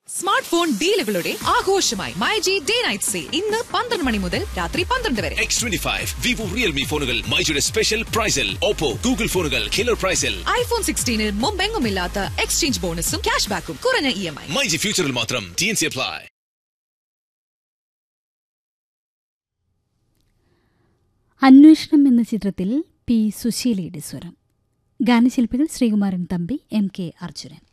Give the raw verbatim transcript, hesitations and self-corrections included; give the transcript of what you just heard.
Smart phone ഡീലുകളുടെ ആഘോഷമായി myG day night sale ഇന്ന് പന്ത്രണ്ട് മണി മുതൽ രാത്രി പന്ത്രണ്ട് വരെ. X twenty five Vivo Realme ഫോണുകൾ മൈജിയുടെ സ്പെഷ്യൽ പ്രൈസിൽ, ഓപ്പോ ഗൂഗിൾ ഫോണുകൾ കില്ലർ പ്രൈസിൽ, ഐഫോൺ സിക്സ്റ്റീനിൽ മുമ്പെങ്ങുമില്ലാത്ത എക്സ്ചേഞ്ച് ബോണസും ക്യാഷ് ബാക്കും കുറഞ്ഞ ഇ എം ഐ. മൈജി ഫ്യൂച്ചറിൽ മാത്രം. T N C apply. അന്വേഷണം എന്ന ചിത്രത്തിൽ പി സുശീലയുടെ സ്വരം. ഗാനശില്പികൾ ശ്രീകുമാരൻ തമ്പി, എം കെ അർജുനൻ.